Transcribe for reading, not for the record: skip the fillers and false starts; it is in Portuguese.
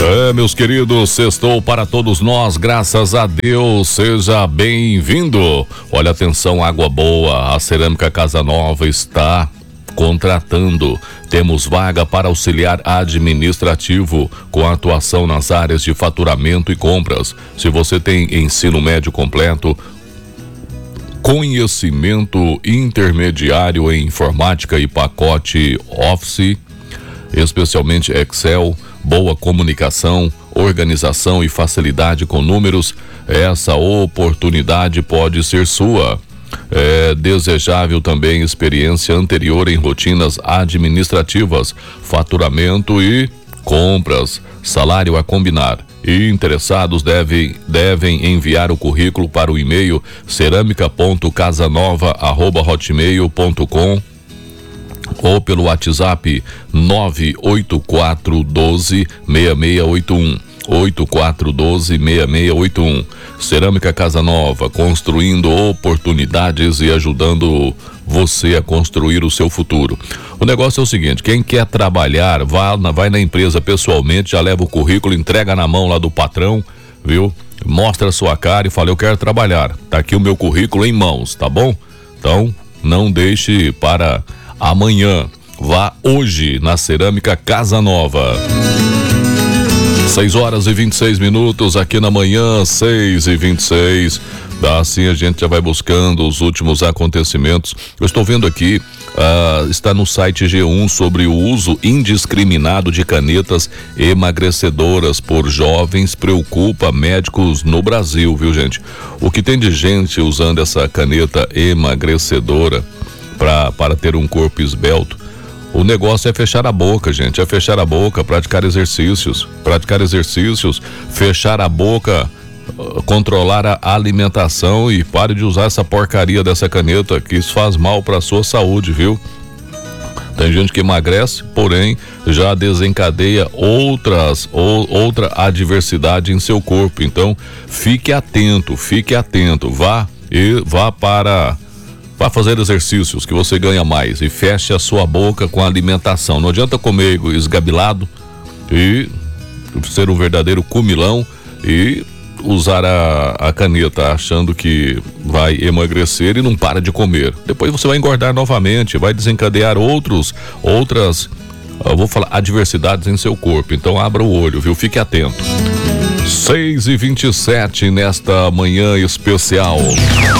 Meus queridos, sextou para todos nós, graças a Deus, seja bem-vindo. Olha, atenção, água boa, a Cerâmica Casa Nova está contratando. Temos vaga para auxiliar administrativo, com atuação nas áreas de faturamento e compras. Se você tem ensino médio completo, conhecimento intermediário em informática e pacote Office, especialmente Excel, boa comunicação, organização e facilidade com números, essa oportunidade pode ser sua. É desejável também experiência anterior em rotinas administrativas, faturamento e compras, salário a combinar. E interessados devem enviar o currículo para o e-mail ceramica.casanova@hotmail.com ou pelo WhatsApp 98412-6681. 8412-6681. Cerâmica Casa Nova, construindo oportunidades e ajudando você a construir o seu futuro. O negócio é o seguinte: quem quer trabalhar, vai na empresa pessoalmente, já leva o currículo, entrega na mão lá do patrão, viu? Mostra a sua cara e fala: eu quero trabalhar. Tá aqui o meu currículo em mãos, tá bom? Então, não deixe para amanhã. Vá hoje na Cerâmica Casa Nova. 6h26 aqui na manhã, 6h26. Assim a gente já vai buscando os últimos acontecimentos. Eu estou vendo aqui, está no site G1 sobre o uso indiscriminado de canetas emagrecedoras por jovens preocupa médicos no Brasil, viu, gente? O que tem de gente usando essa caneta emagrecedora para ter um corpo esbelto? O negócio é fechar a boca, gente, é fechar a boca, praticar exercícios, fechar a boca, controlar a alimentação e pare de usar essa porcaria dessa caneta, que isso faz mal para a sua saúde, viu? Tem gente que emagrece, porém já desencadeia outra adversidade em seu corpo. Então, fique atento, vá fazer exercícios que você ganha mais e feche a sua boca com a alimentação. Não adianta comer esgabilado e ser um verdadeiro comilão e usar a caneta achando que vai emagrecer e não para de comer. Depois você vai engordar novamente, vai desencadear outras adversidades em seu corpo. Então abra o olho, viu? Fique atento. 6h27 nesta manhã especial.